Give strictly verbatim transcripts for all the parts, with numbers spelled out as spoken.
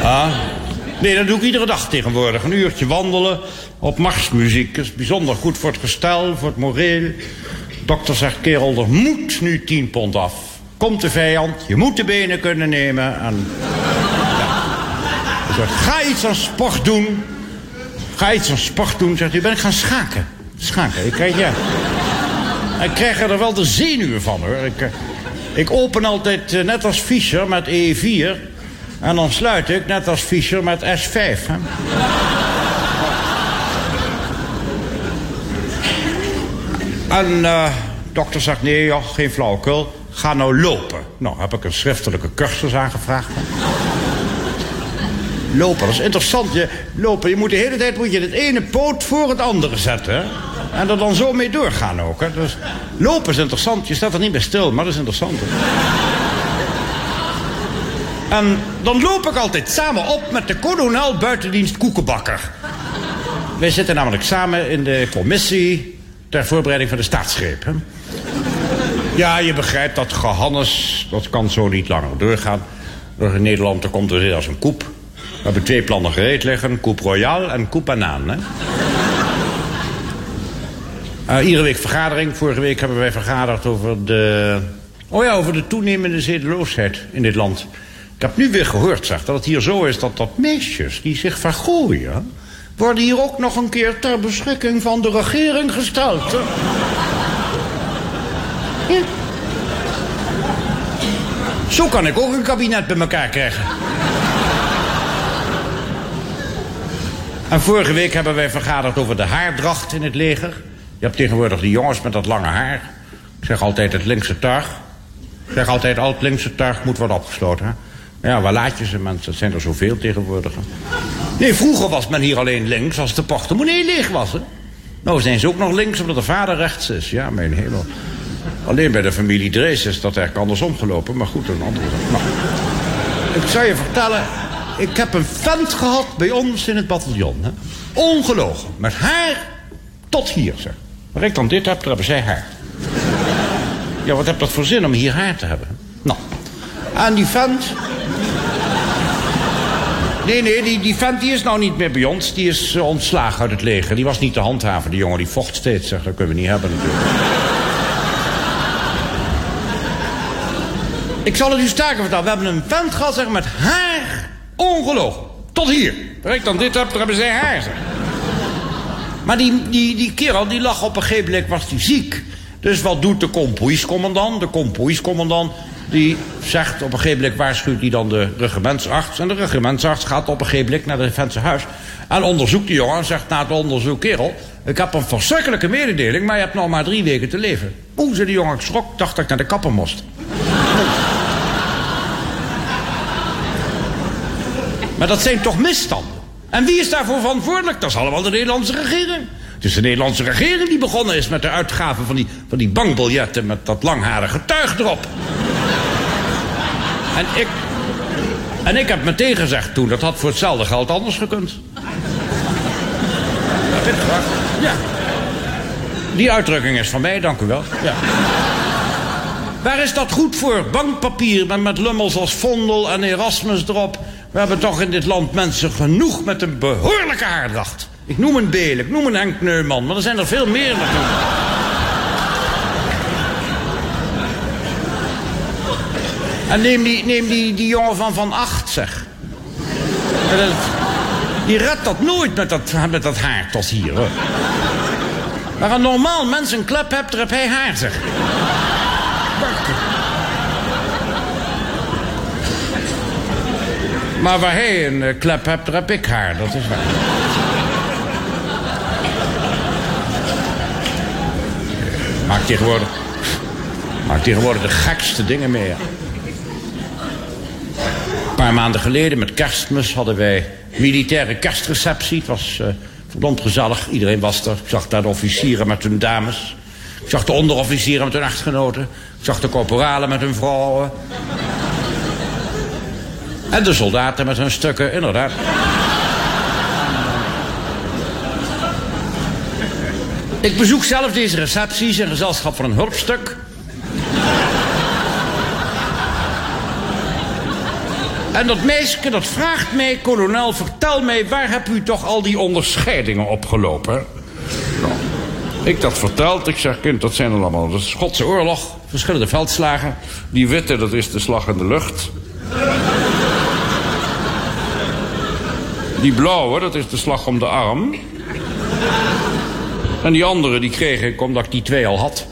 Ah, nee, dat doe ik iedere dag tegenwoordig. Een uurtje wandelen op marsmuziek. Dat is bijzonder goed voor het gestel, voor het moreel. De dokter zegt, kerel, er moet nu tien pond af. Komt de vijand, je moet de benen kunnen nemen. En, ja. Zegt, ga iets aan sport doen. Ga iets aan sport doen, zegt hij. Ben ik gaan schaken. Schaken, ik krijg, ja. Ik krijg er wel de zenuwen van, hoor. Ik, ik open altijd uh, net als Fischer met E vier... En dan sluit ik, net als Fischer, met S vijf. Hè? En uh, de dokter zegt, nee, joh, geen flauwekul. Ga nou lopen. Nou, heb ik een schriftelijke cursus aangevraagd. Hè? Lopen, dat is interessant. Je, lopen, je moet de hele tijd moet je het ene poot voor het andere zetten. Hè? En er dan zo mee doorgaan ook. Hè? Dus, lopen is interessant. Je staat er niet bij stil, maar dat is interessant. Hè? En dan loop ik altijd samen op met de kolonel buitendienst Koekenbakker. Wij zitten namelijk samen in de commissie ter voorbereiding van de staatsgreep. Hè? Ja, je begrijpt dat gehannes, dat kan zo niet langer doorgaan. Door in Nederland er komt er weer als een koep. We hebben twee plannen gereed liggen, koep royaal en koep banaan. Hè? Uh, iedere week vergadering. Vorige week hebben wij vergaderd over de... Oh ja, over de toenemende zedeloosheid in dit land. Ik heb nu weer gehoord, zeg, dat het hier zo is dat dat meisjes die zich vergooien... worden hier ook nog een keer ter beschikking van de regering gesteld. Hè? Ja. Zo kan ik ook een kabinet bij elkaar krijgen. En vorige week hebben wij vergaderd over de haardracht in het leger. Je hebt tegenwoordig die jongens met dat lange haar. Ik zeg altijd het linkse tuig. Ik zeg altijd, al het linkse tuig moet worden opgesloten. Hè? Ja, waar laat je ze, mensen? Het zijn er zoveel tegenwoordig. Hè? Nee, vroeger was men hier alleen links als de portemonnee leeg was. Hè? Nou zijn ze ook nog links omdat de vader rechts is. Ja, mijn hemel. Alleen bij de familie Drees is dat eigenlijk andersom gelopen. Maar goed, een andere zaak. Nou, ik zou je vertellen... Ik heb een vent gehad bij ons in het bataljon. Hè? Ongelogen. Met haar tot hier, zeg. Waar ik dan dit heb, daar hebben zij haar. Ja, wat heb dat voor zin om hier haar te hebben? Nou, en die vent... Nee, nee, die, die vent die is nou niet meer bij ons. Die is uh, ontslagen uit het leger. Die was niet te handhaven. Die jongen die vocht steeds, zeg. Dat kunnen we niet hebben natuurlijk. Ik zal het u sterker vertellen. We hebben een vent gehad, zeg, met haar... Ongelogen. Tot hier. Waar ik dan dit heb, daar hebben zij haar, zeg. Maar die, die, die kerel, die lag op een gegeven moment, was die ziek. Dus wat doet de kompoeiscommandant? De kompoeiscommandant, die zegt op een gegeven moment, waarschuwt hij dan de regimentsarts. En de regimentsarts gaat op een gegeven moment naar de defensie huis. En onderzoekt die jongen en zegt na het onderzoek, kerel, ik heb een verschrikkelijke mededeling, maar je hebt nog maar drie weken te leven. Oeh, zei die jongen, ik schrok, dacht dat ik naar de kapper moest. Maar dat zijn toch misstanden? En wie is daarvoor verantwoordelijk? Dat is allemaal de Nederlandse regering. Het is de Nederlandse regering die begonnen is met de uitgave van die, van die bankbiljetten met dat langharige tuig erop. En ik, en ik heb meteen gezegd toen, dat had voor hetzelfde geld anders gekund. Dat is waar. Ja. Die uitdrukking is van mij, dank u wel. Ja. Waar is dat goed voor? Bankpapier met, met lummels als Vondel en Erasmus erop. We hebben toch in dit land mensen genoeg met een behoorlijke haardracht. Ik noem een Beel, ik noem een Henk Neumann, maar er zijn er veel meer natuurlijk. En neem die, neem die, die jongen van Van Acht, zeg. Die redt dat nooit met dat, met dat haar tot hier, hoor. Waar een normaal mens een klep hebt, daar heb hij haar, zeg. Maar waar hij een uh, klep hebt, daar heb ik haar. Dat is waar. Maak tegenwoordig... Maak tegenwoordig de gekste dingen mee. Ja. Een paar maanden geleden met Kerstmis hadden wij militaire kerstreceptie. Het was uh, verdomd gezellig. Iedereen was er. Ik zag daar de officieren met hun dames. Ik zag de onderofficieren met hun echtgenoten. Ik zag de korporalen met hun vrouwen. En de soldaten met hun stukken, inderdaad. Ik bezoek zelf deze recepties in gezelschap van een hulpstuk. En dat meisje, dat vraagt mij, kolonel, vertel mij, waar heb u toch al die onderscheidingen opgelopen? Nou, ik dat verteld, ik zeg, kind, dat zijn er allemaal de Schotse oorlog, verschillende veldslagen. Die witte, dat is de slag in de lucht. Die blauwe, dat is de slag om de arm. En die andere, die kreeg ik omdat ik die twee al had.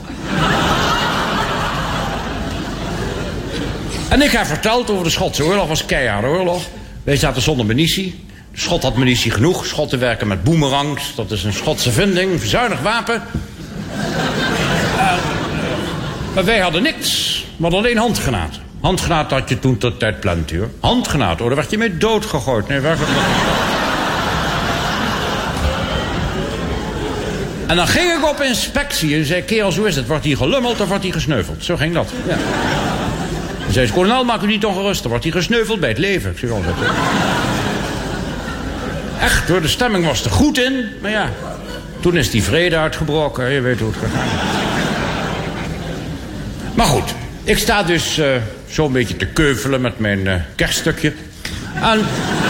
En ik heb verteld over de Schotse oorlog, was keiharde oorlog. Wij zaten zonder munitie. De Schot had munitie genoeg. Schotten werken met boemerangs. Dat is een Schotse vinding, een verzuinig wapen. Uh, maar wij hadden niks. We hadden alleen handgranaten. Handgranaten had je toen tot tijd plantuur. Handgranaten, oh, daar werd je mee doodgegooid. Nee, waar... En dan ging ik op inspectie en zei, kerel, zo is het. Wordt hier gelummeld of wordt hier gesneuveld? Zo ging dat, ja. Dan zei ze, kolonel, maak u niet ongerust. Dan wordt hier gesneuveld bij het leven. Ik zeg altijd. Echt hoor, de stemming was er goed in. Maar ja, toen is die vrede uitgebroken. Je weet hoe het gegaan is. Maar goed, ik sta dus uh, zo'n beetje te keuvelen met mijn uh, kerststukje. En...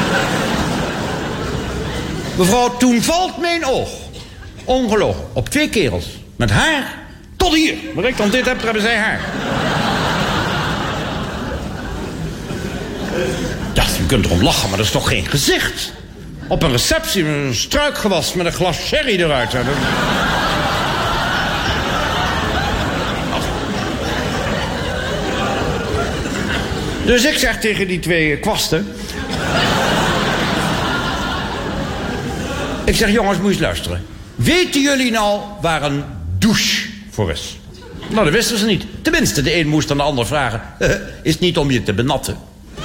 mevrouw, toen valt mijn oog. Ongelogen. Op twee kerels. Met haar tot hier. Waar ik dan dit heb, hebben zij haar. Ja, je kunt erom lachen, maar dat is toch geen gezicht? Op een receptie met een struikgewas met een glas sherry eruit. Hè. Dus ik zeg tegen die twee kwasten... ik zeg, jongens, moet je eens luisteren. Weten jullie nou waar een douche voor is? Nou, dat wisten ze niet. Tenminste, de een moest aan de ander vragen... is het niet om je te benatten?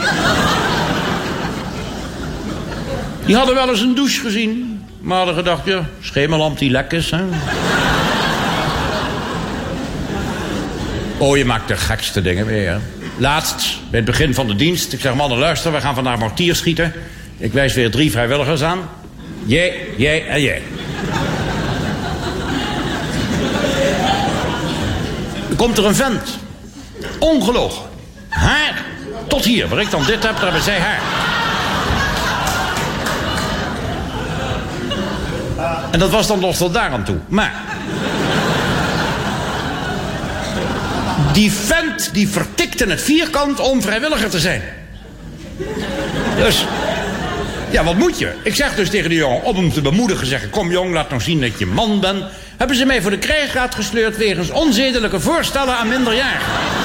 Die hadden wel eens een douche gezien... maar hadden gedacht, ja, schemerlamp die lek is, hè? Oh, je maakt de gekste dingen mee, hè? Laatst, bij het begin van de dienst... ik zeg, mannen, luister, we gaan vandaag mortier schieten. Ik wijs weer drie vrijwilligers aan. Jij, jij en jij. Er komt er een vent. Ongelogen. Haar tot hier. Waar ik dan dit heb, daar hebben zij haar. En dat was dan nog tot daar aan toe. Maar... die vent die vertikte het vierkant om vrijwilliger te zijn. Dus... ja, wat moet je? Ik zeg dus tegen die jongen, om hem te bemoedigen, zeggen... kom jong, laat nou zien dat je man bent. Hebben ze mij voor de krijgsraad gesleurd... wegens onzedelijke voorstellen aan minderjarigen.